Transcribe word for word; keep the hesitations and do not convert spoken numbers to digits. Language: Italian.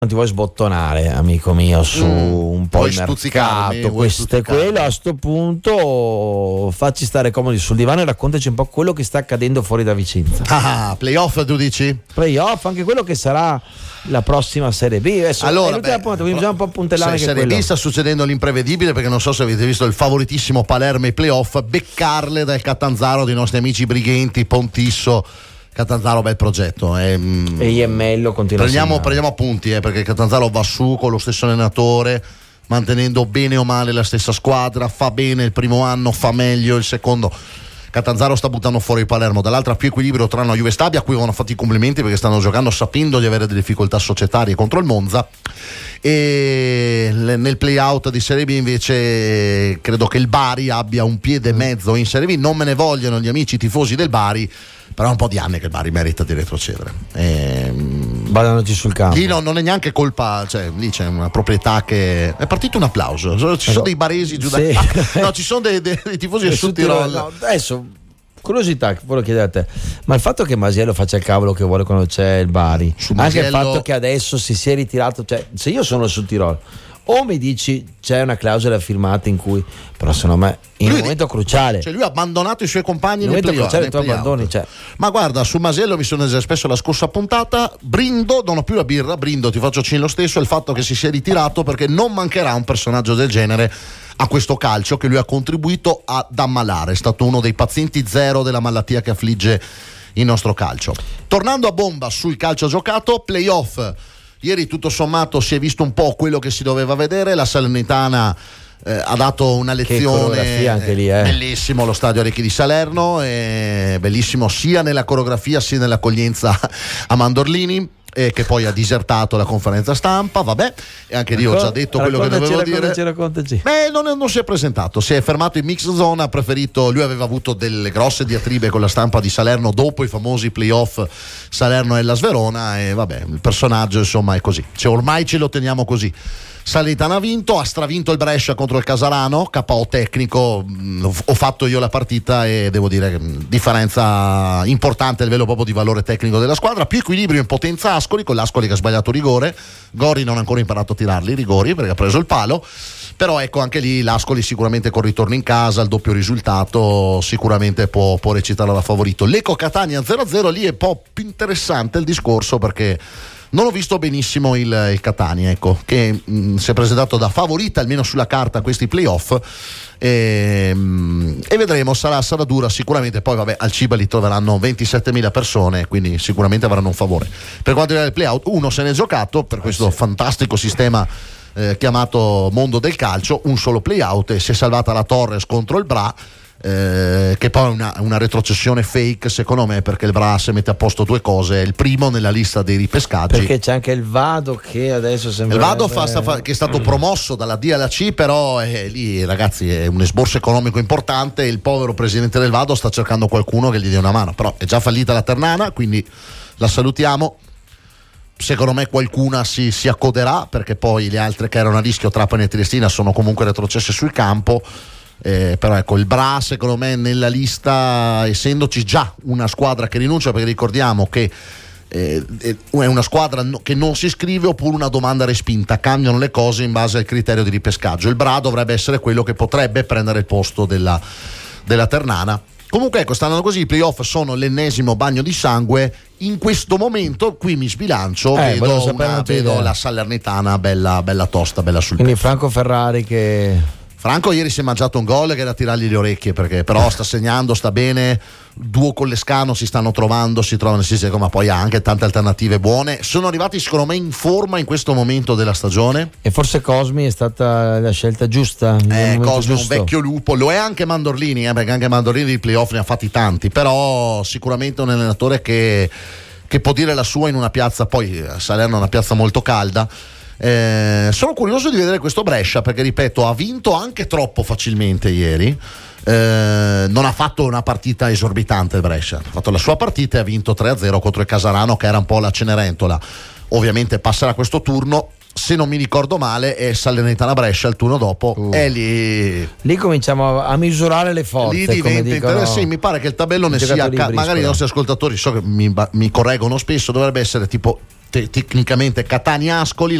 non ti vuoi sbottonare, amico mio, su mm, un po' il mercato, questo e quello, a sto punto facci stare comodi sul divano e raccontaci un po' quello che sta accadendo fuori da Vicenza. Ah, playoff tu dici? Playoff, anche quello che sarà la prossima Serie B. Adesso, allora, beh, punto, bisogna un po' puntellare se anche Serie quello. B sta succedendo l'imprevedibile, perché non so se avete visto il favoritissimo Palermo ai playoff, beccarle dal Catanzaro dei nostri amici Brighenti, Pontisso. Catanzaro, bel progetto, eh. E Iemmello continua prendiamo, a prendiamo appunti, eh, perché Catanzaro va su con lo stesso allenatore, mantenendo bene o male la stessa squadra, fa bene il primo anno, fa meglio il secondo. Catanzaro sta buttando fuori il Palermo, dall'altra più equilibrio tra la Juve Stabia, a cui vanno fatti i complimenti perché stanno giocando sapendo di avere delle difficoltà societarie contro il Monza, e nel play-out di Serie B invece credo che il Bari abbia un piede e mezzo in Serie B. Non me ne vogliono gli amici tifosi del Bari, però è un po' di anni che il Bari merita di retrocedere. Ehm, Badanoci sul campo. lì no, non è neanche colpa, cioè lì c'è una proprietà che è partito un applauso. Ci sono dei baresi giù sì. da no, ci sono dei, dei, dei tifosi del Sud Tirol. No, adesso curiosità, volevo chiedere a te, ma il fatto che Masiello faccia il cavolo che vuole quando c'è il Bari, Su anche Masiello... il fatto che adesso si sia ritirato, cioè se io sono sul Tirol, o mi dici c'è una clausola firmata in cui, però secondo me in Lui un momento cruciale, cioè lui ha abbandonato i suoi compagni in nel momento cruciale tu play-out. abbandoni, cioè. Ma guarda, su Masiello mi sono espresso la scorsa puntata, brindo, non ho più la birra, brindo, ti faccio cin lo stesso il fatto che si sia ritirato, perché non mancherà un personaggio del genere a questo calcio che lui ha contribuito ad ammalare. È stato uno dei pazienti zero della malattia che affligge il nostro calcio. Tornando a bomba sul calcio giocato, playoff. Ieri tutto sommato si è visto un po' quello che si doveva vedere. La Salernitana eh, ha dato una lezione anche lì, eh. bellissimo lo stadio Arecchi di Salerno, eh, bellissimo sia nella coreografia sia nell'accoglienza a Mandorlini, eh, che poi ha disertato la conferenza stampa. Vabbè, e anche lì ho già detto quello che dovevo raccontaci, dire. Raccontaci. Beh, non, non si è presentato, si è fermato in mix zone, ha preferito, lui aveva avuto delle grosse diatribe con la stampa di Salerno dopo i famosi playoff Salerno e la Sverona, e vabbè, il personaggio insomma è così, cioè, ormai ce lo teniamo così. Salernitana ha vinto, ha stravinto il Brescia contro il Casarano, K O tecnico, ho fatto io la partita e devo dire che differenza importante a livello proprio di valore tecnico della squadra, più equilibrio in potenza Ascoli, con l'Ascoli che ha sbagliato rigore, Gori non ha ancora imparato a tirarli i rigori perché ha preso il palo, però ecco anche lì l'Ascoli sicuramente col ritorno in casa, il doppio risultato sicuramente può, può recitare da favorito. Lecco Catania zero a zero, lì è un po' più interessante il discorso perché non ho visto benissimo il, il Catania, ecco, che mh, si è presentato da favorita almeno sulla carta a questi playoff, e, mh, e vedremo, sarà, sarà dura sicuramente. Poi vabbè, al Ciba li troveranno ventisettemila persone, quindi sicuramente avranno un favore. Per quanto riguarda il playout, uno se n'è giocato per questo eh sì. fantastico sistema eh, chiamato mondo del calcio, un solo playout, e si è salvata la Torres contro il Bra. Eh, che poi è una, una retrocessione fake secondo me, perché il Bra se mette a posto due cose, è il primo nella lista dei ripescaggi, perché c'è anche il Vado che adesso sembra il Vado fa, sta, fa, che è stato promosso dalla D alla C, però è, lì ragazzi è un esborso economico importante, il povero presidente del Vado sta cercando qualcuno che gli dia una mano, però è già fallita la Ternana, quindi la salutiamo. Secondo me qualcuna si, si accoderà, perché poi le altre che erano a rischio, Trapani e Triestina, sono comunque retrocesse sul campo. Eh, però ecco, il Bra secondo me nella lista, essendoci già una squadra che rinuncia, perché ricordiamo che eh, è una squadra no, che non si iscrive, oppure una domanda respinta, cambiano le cose in base al criterio di ripescaggio. Il Bra dovrebbe essere quello che potrebbe prendere il posto della, della Ternana. Comunque ecco, stanno così, i playoff sono l'ennesimo bagno di sangue. In questo momento qui mi sbilancio, eh, vedo, una, vedo la Salernitana bella, bella tosta, bella sul quindi pezzo. Franco Ferrari che Franco ieri si è mangiato un gol che era tirargli le orecchie, perché però sta segnando, sta bene, duo con Lescano si stanno trovando, si trovano, si ma poi ha anche tante alternative buone, sono arrivati secondo me in forma in questo momento della stagione, e forse Cosmi è stata la scelta giusta. eh, Cosmi è un vecchio lupo, lo è anche Mandorlini, eh, perché anche Mandorlini di playoff ne ha fatti tanti, però sicuramente un allenatore che, che può dire la sua in una piazza, poi Salerno è una piazza molto calda. Eh, sono curioso di vedere questo Brescia, perché ripeto, ha vinto anche troppo facilmente ieri, eh, non ha fatto una partita esorbitante il Brescia, ha fatto la sua partita e ha vinto tre a zero contro il Casarano, che era un po' la Cenerentola. Ovviamente passerà questo turno, se non mi ricordo male è Salernitana Brescia il turno dopo, uh. e lì lì cominciamo a misurare le forze, lì diventa interessante. Sì, mi pare che il tabellone sia ca- magari i nostri ascoltatori so che mi, mi correggono spesso, dovrebbe essere tipo te- tecnicamente Catania Ascoli,